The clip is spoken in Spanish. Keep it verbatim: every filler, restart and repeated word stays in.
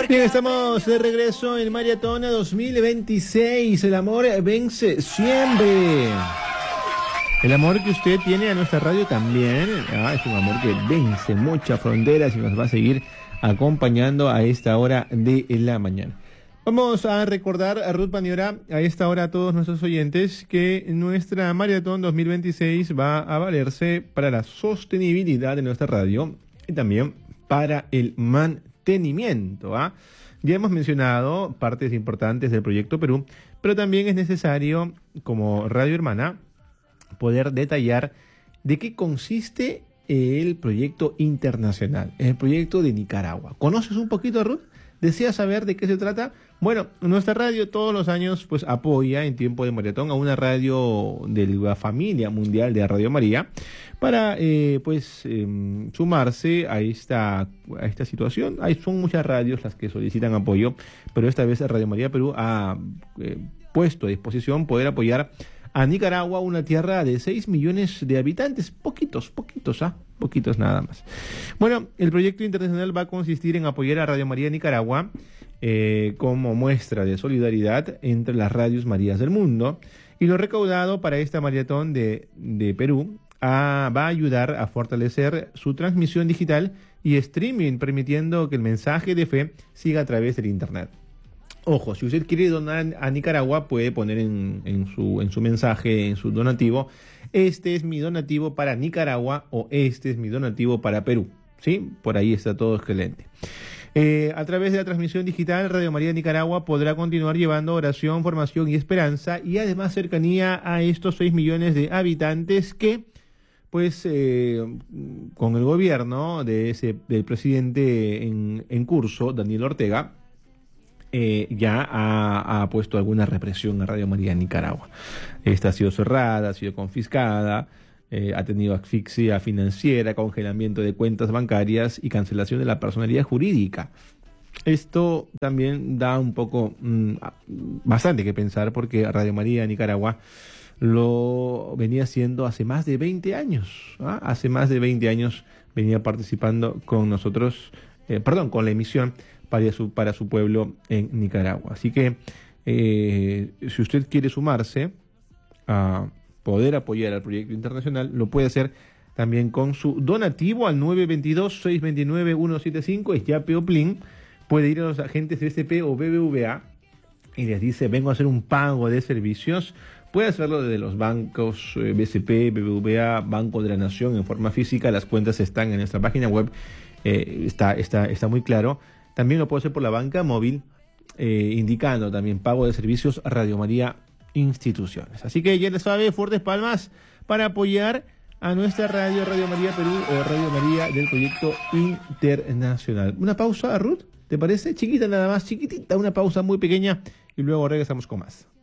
Bien, estamos de regreso en Maratón dos mil veintiséis. El amor vence siempre. El amor que usted tiene a nuestra radio también, ah, es un amor que vence muchas fronteras y nos va a seguir acompañando a esta hora de la mañana. Vamos a recordar a Ruth Paniora a esta hora a todos nuestros oyentes que nuestra Maratón dos mil veintiséis va a valerse para la sostenibilidad de nuestra radio y también para el mantenimiento. ¿ah? Ya hemos mencionado partes importantes del Proyecto Perú, pero también es necesario, como radio hermana, poder detallar de qué consiste el proyecto internacional, el proyecto de Nicaragua. ¿Conoces un poquito, Ruth? ¿Deseas saber de qué se trata? Bueno, nuestra radio todos los años pues apoya en tiempo de maratón a una radio de la familia mundial de Radio María para eh, pues eh, sumarse a esta, a esta situación. Hay, son muchas radios las que solicitan apoyo, pero esta vez Radio María Perú ha eh, puesto a disposición poder apoyar a Nicaragua, una tierra de seis millones de habitantes, poquitos, poquitos, ¿ah? Poquitos nada más. Bueno, el proyecto internacional va a consistir en apoyar a Radio María Nicaragua eh, como muestra de solidaridad entre las radios Marías del mundo, y lo recaudado para esta maratón de, de Perú a, va a ayudar a fortalecer su transmisión digital y streaming, permitiendo que el mensaje de fe siga a través del internet. Ojo, si usted quiere donar a Nicaragua, puede poner en, en, su, en su mensaje, en su donativo, este es mi donativo para Nicaragua o este es mi donativo para Perú. ¿Sí? Por ahí está todo excelente. Eh, a través de la transmisión digital, Radio María Nicaragua podrá continuar llevando oración, formación y esperanza, y además cercanía a estos seis millones de habitantes que, pues, eh, con el gobierno de ese, del presidente en, en curso, Daniel Ortega, Eh, ya ha, ha puesto alguna represión a Radio María Nicaragua. Esta ha sido cerrada, ha sido confiscada, eh, ha tenido asfixia financiera, congelamiento de cuentas bancarias y cancelación de la personalidad jurídica. Esto también da un poco, mmm, bastante que pensar, porque Radio María Nicaragua lo venía haciendo hace más de veinte años. ¿ah? Hace más de veinte años venía participando con nosotros, eh, perdón, con la emisión para su, para su pueblo en Nicaragua. Así que eh, si usted quiere sumarse a poder apoyar al proyecto internacional, lo puede hacer también con su donativo al nueve dos dos, seis dos nueve, uno siete cinco, es Yape o Plin. Puede ir a los agentes de B C P o B B V A y les dice, vengo a hacer un pago de servicios. Puede hacerlo desde los bancos eh, B C P, B B V A, Banco de la Nación en forma física. Las cuentas están en nuestra página web, eh, está, está, está muy claro. También lo puede hacer por la banca móvil, eh, indicando también pago de servicios a Radio María Instituciones. Así que ya les sabe, fuertes palmas para apoyar a nuestra radio, Radio María Perú, o Radio María del proyecto internacional. Una pausa, Ruth, ¿te parece? Chiquita nada más, chiquitita, una pausa muy pequeña y luego regresamos con más.